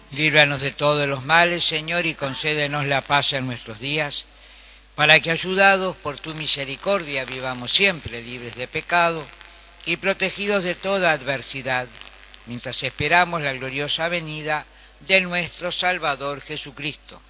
Líbranos de todos los males, Señor, y concédenos la paz en nuestros días, para que, ayudados por tu misericordia, vivamos siempre libres de pecado y protegidos de toda adversidad, mientras esperamos la gloriosa venida de nuestro Salvador Jesucristo.